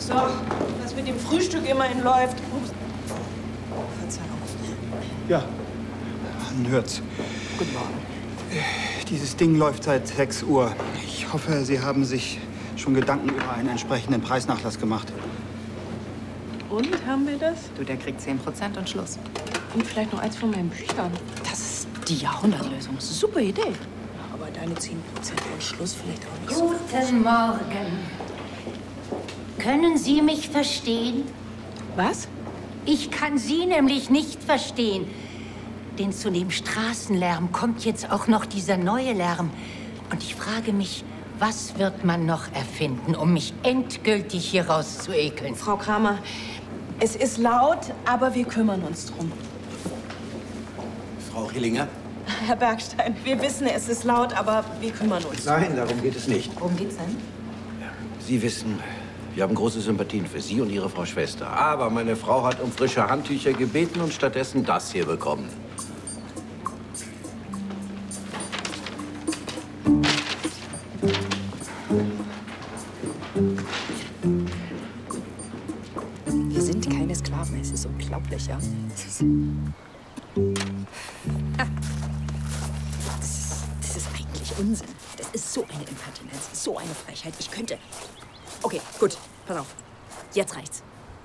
So, was mit dem Frühstück immerhin läuft. Ups. Verzeihung. Ja, man hört's. Guten Morgen. Dieses Ding läuft seit 6 Uhr. Ich hoffe, Sie haben sich schon Gedanken über einen entsprechenden Preisnachlass gemacht. Und, haben wir das? Du, der kriegt 10% und Schluss. Und vielleicht noch eins von meinen Büchern. Das ist die Jahrhundertlösung. Super Idee. Aber deine 10% und Schluss vielleicht auch nicht so. Guten Morgen. Können Sie mich verstehen? Was? Ich kann Sie nämlich nicht verstehen. Denn zu dem Straßenlärm kommt jetzt auch noch dieser neue Lärm. Und ich frage mich, was wird man noch erfinden, um mich endgültig hier rauszuekeln? Frau Kramer, es ist laut, aber wir kümmern uns drum. Frau Rillinger? Herr Bergstein, wir wissen, es ist laut, aber wir kümmern uns. Nein, darum geht es nicht. Worum geht's denn? Sie wissen, wir haben große Sympathien für Sie und Ihre Frau Schwester. Aber meine Frau hat um frische Handtücher gebeten und stattdessen das hier bekommen. Wir sind keine Sklaven. Es ist unglaublich, ja? Das ist eigentlich Unsinn. Das ist so eine Impertinenz, so eine Frechheit. Ich könnte... Okay, gut. Pass auf. Jetzt reicht's.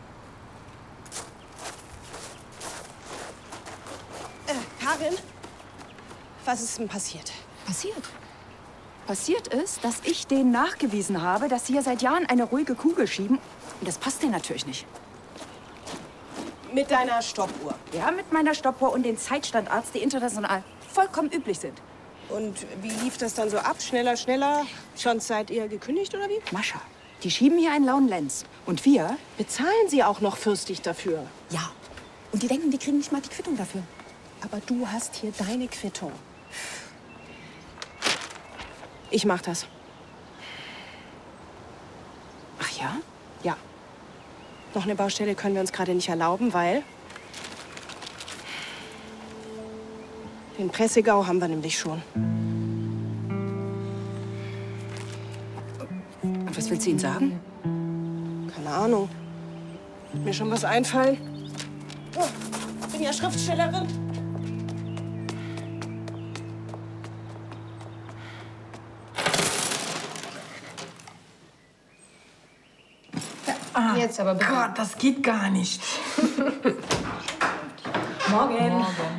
Karin, was ist denn passiert? Passiert ist, dass ich denen nachgewiesen habe, dass sie hier seit Jahren eine ruhige Kugel schieben. Und das passt denen natürlich nicht. Mit deiner Stoppuhr. Ja, mit meiner Stoppuhr und den Zeitstandards, die international vollkommen üblich sind. Und wie lief das dann so ab? Schneller, schneller? Schon seid ihr gekündigt, oder wie? Mascha, die schieben hier einen lauen Lenz. Und wir? Bezahlen sie auch noch fürstlich dafür? Ja. Und die denken, die kriegen nicht mal die Quittung dafür. Aber du hast hier deine Quittung. Ich mach das. Ach ja? Ja. Noch eine Baustelle können wir uns gerade nicht erlauben, weil... Den Pressegau haben wir nämlich schon. Und was willst du ihnen sagen? Keine Ahnung. Wird mir schon was einfallen? Oh, ich bin ja Schriftstellerin. Jetzt aber bitte. Gott, das geht gar nicht. Morgen. Morgen.